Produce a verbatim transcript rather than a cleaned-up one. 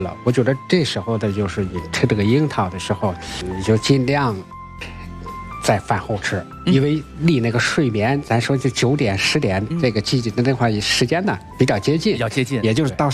了。我觉得这时候的就是你吃这个樱桃的时候，你就尽量在饭后吃，因为离那个睡眠，咱说这九点十点这个季节的那块时间呢比较接近， 比较接近， 也就是到